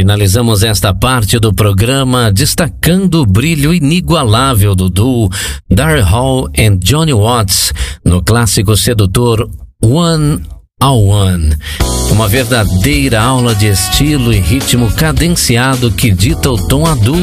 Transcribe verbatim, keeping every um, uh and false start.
Finalizamos esta parte do programa destacando o brilho inigualável do duo Daryl Hall e Johnny Watts no clássico sedutor One on One. Uma verdadeira aula de estilo e ritmo cadenciado que dita o tom adulto